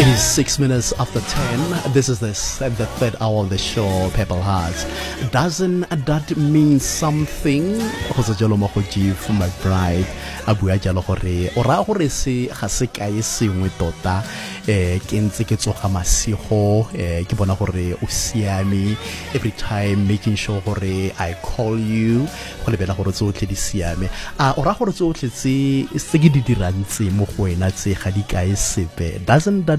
It is 6 minutes after 10. This is the third hour of the show, Purple Hearts. Doesn't that mean something? My bride. Abuya jalo gore o ra gore se ga se kae sengwe tota ke ntse ke tsoga masigo ke bona gore o siame every time, making sure gore I call you go lebela gore tsotlhe di siame o ra gore tsotlhe tse ke di dirang tse mo go wena tse ga di kae sepe. Doesn't that